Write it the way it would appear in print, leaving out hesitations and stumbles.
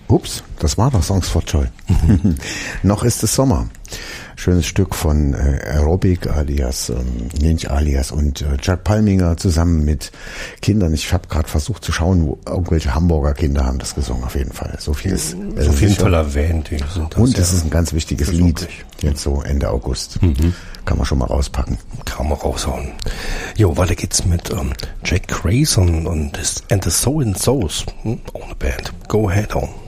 Ups, das war doch Songs for Joy. Noch ist es Sommer. Schönes Stück von Aerobic alias Ninja alias und Jack Palminger zusammen mit Kindern. Ich habe gerade versucht zu schauen, wo irgendwelche Hamburger Kinder haben das gesungen, auf jeden Fall. So viel ist auf jeden Fall erwähnt. Und es ist ein ganz wichtiges Lied, jetzt so Ende August. Kann man schon mal rauspacken. Kann man raushauen. Jo, weiter geht's mit Jack Grayson und The Soul and Souls. Ohne Band. Go ahead on.